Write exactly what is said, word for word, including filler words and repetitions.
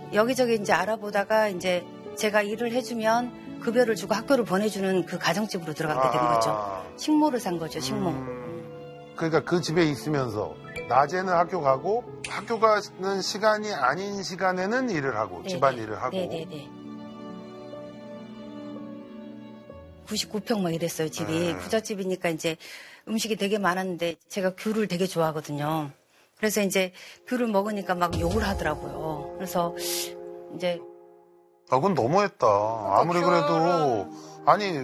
여기저기 이제 알아보다가 이제 제가 일을 해주면 급여를 주고 학교를 보내주는 그 가정집으로 들어가게 된 거죠. 아. 식모를 산 거죠, 식모. 음. 그러니까 그 집에 있으면서 낮에는 학교 가고 학교 가는 시간이 아닌 시간에는 일을 하고 네네. 집안일을 하고. 네네네. 구십구 평 막 이랬어요, 집이. 네. 부잣집이니까 이제 음식이 되게 많았는데 제가 귤을 되게 좋아하거든요. 그래서 이제 귤을 먹으니까 막 욕을 하더라고요. 그래서 이제 아, 그건 너무했다. 아무리 그래도 아니